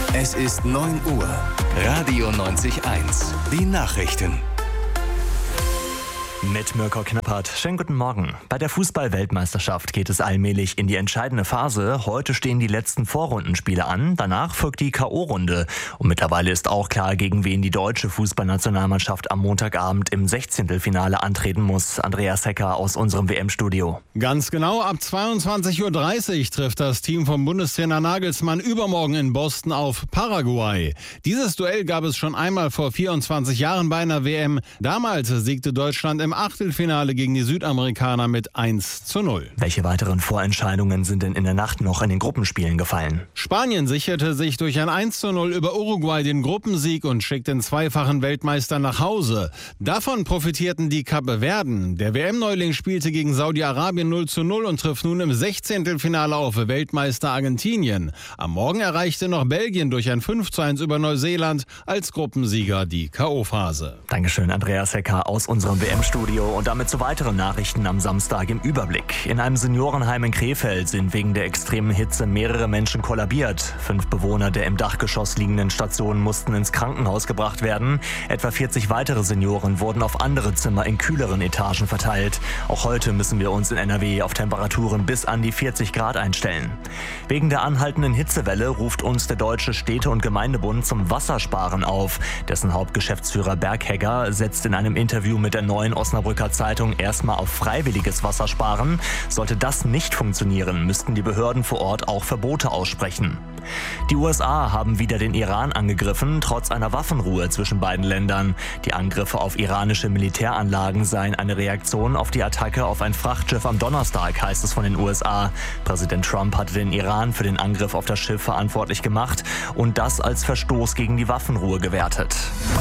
Es ist 9 Uhr. Radio 90.1. Die Nachrichten. Mit Mirko Knappert. Schönen guten Morgen. Bei der Fußball-Weltmeisterschaft geht es allmählich in die entscheidende Phase. Heute stehen die letzten Vorrundenspiele an. Danach folgt die K.O.-Runde. Und mittlerweile ist auch klar, gegen wen die deutsche Fußballnationalmannschaft am Montagabend im 16. antreten muss. Andreas Hecker aus unserem WM-Studio. Ganz genau, ab 22.30 Uhr trifft das Team vom Bundestrainer Nagelsmann übermorgen in Boston auf Paraguay. Dieses Duell gab es schon einmal vor 24 Jahren bei einer WM. Damals siegte Deutschland im Achtelfinale gegen die Südamerikaner mit 1:0. Welche weiteren Vorentscheidungen sind denn in der Nacht noch in den Gruppenspielen gefallen? Spanien sicherte sich durch ein 1:0 über Uruguay den Gruppensieg und schickt den zweifachen Weltmeister nach Hause. Davon profitierten die Kapverden. Der WM-Neuling spielte gegen Saudi-Arabien 0:0 und trifft nun im 16. auf Weltmeister Argentinien. Am Morgen erreichte noch Belgien durch ein 5:1 über Neuseeland als Gruppensieger die K.O.-Phase. Dankeschön, Andreas Hecker aus unserem WM-Studio. Und damit zu weiteren Nachrichten am Samstag im Überblick. In einem Seniorenheim in Krefeld sind wegen der extremen Hitze mehrere Menschen kollabiert. 5 Bewohner der im Dachgeschoss liegenden Station mussten ins Krankenhaus gebracht werden. Etwa 40 weitere Senioren wurden auf andere Zimmer in kühleren Etagen verteilt. Auch heute müssen wir uns in NRW auf Temperaturen bis an die 40 Grad einstellen. Wegen der anhaltenden Hitzewelle ruft uns der Deutsche Städte- und Gemeindebund zum Wassersparen auf. Dessen Hauptgeschäftsführer Berg Hegger setzt in einem Interview mit der Neuen Osnabrücker Zeitung erstmal auf freiwilliges Wassersparen. Sollte das nicht funktionieren, müssten die Behörden vor Ort auch Verbote aussprechen. Die USA haben wieder den Iran angegriffen, trotz einer Waffenruhe zwischen beiden Ländern. Die Angriffe auf iranische Militäranlagen seien eine Reaktion auf die Attacke auf ein Frachtschiff am Donnerstag, heißt es von den USA. Präsident Trump hatte den Iran für den Angriff auf das Schiff verantwortlich gemacht und das als Verstoß gegen die Waffenruhe gewertet.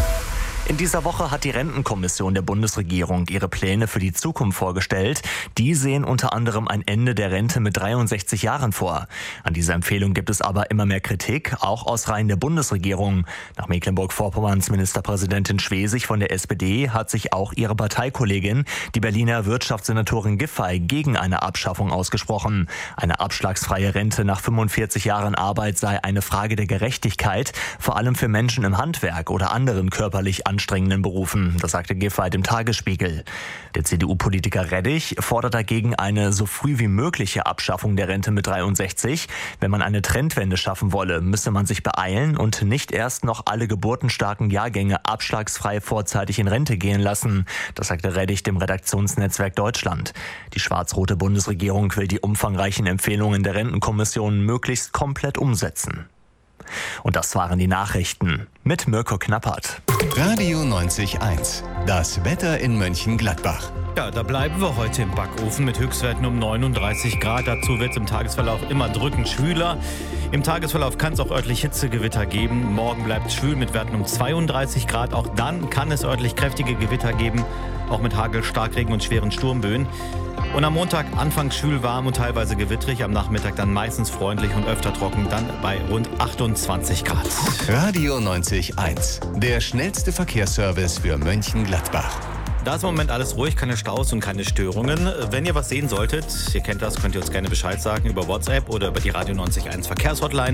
In dieser Woche hat die Rentenkommission der Bundesregierung ihre Pläne für die Zukunft vorgestellt. Die sehen unter anderem ein Ende der Rente mit 63 Jahren vor. An dieser Empfehlung gibt es aber immer mehr Kritik, auch aus Reihen der Bundesregierung. Nach Mecklenburg-Vorpommerns Ministerpräsidentin Schwesig von der SPD hat sich auch ihre Parteikollegin, die Berliner Wirtschaftssenatorin Giffey, gegen eine Abschaffung ausgesprochen. Eine abschlagsfreie Rente nach 45 Jahren Arbeit sei eine Frage der Gerechtigkeit, vor allem für Menschen im Handwerk oder anderen körperlich anstrengenden Berufen, das sagte Giffey dem Tagesspiegel. Der CDU-Politiker Reddich fordert dagegen eine so früh wie mögliche Abschaffung der Rente mit 63. Wenn man eine Trendwende schaffen wolle, müsse man sich beeilen und nicht erst noch alle geburtenstarken Jahrgänge abschlagsfrei vorzeitig in Rente gehen lassen. Das sagte Reddich dem Redaktionsnetzwerk Deutschland. Die schwarz-rote Bundesregierung will die umfangreichen Empfehlungen der Rentenkommission möglichst komplett umsetzen. Und das waren die Nachrichten mit Mirko Knappert. Radio 90.1. Das Wetter in Mönchengladbach. Ja, da bleiben wir heute im Backofen mit Höchstwerten um 39 Grad. Dazu wird es im Tagesverlauf immer drückend schwüler. Im Tagesverlauf kann es auch örtlich Hitzegewitter geben. Morgen bleibt es schwül mit Werten um 32 Grad. Auch dann kann es örtlich kräftige Gewitter geben, auch mit Hagel, Starkregen und schweren Sturmböen. Und am Montag anfangs schwül, warm und teilweise gewittrig. Am Nachmittag dann meistens freundlich und öfter trocken, dann bei rund 28 Grad. Radio 90.1. Der schnellste Verkehrsservice für Mönchengladbach. Da ist im Moment alles ruhig, keine Staus und keine Störungen. Wenn ihr was sehen solltet, ihr kennt das, könnt ihr uns gerne Bescheid sagen über WhatsApp oder über die Radio 90.1 Verkehrshotline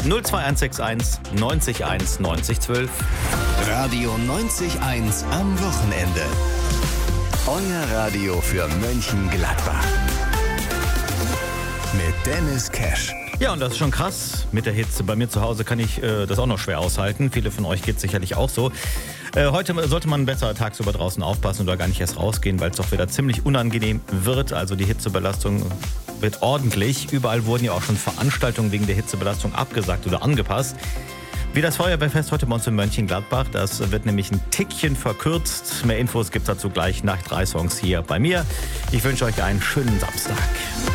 02161 90 9012. Radio 90.1 am Wochenende. Euer Radio für Mönchengladbach. Mit Dennis Cash. Ja, und das ist schon krass mit der Hitze. Bei mir zu Hause kann ich das auch noch schwer aushalten. Viele von euch geht es sicherlich auch so. Heute sollte man besser tagsüber draußen aufpassen oder gar nicht erst rausgehen, weil es doch wieder ziemlich unangenehm wird. Also die Hitzebelastung wird ordentlich. Überall wurden ja auch schon Veranstaltungen wegen der Hitzebelastung abgesagt oder angepasst. Wie das Feuerwehrfest heute bei uns in Mönchengladbach. Das wird nämlich ein Tickchen verkürzt. Mehr Infos gibt es dazu gleich nach 3 Songs hier bei mir. Ich wünsche euch einen schönen Samstag.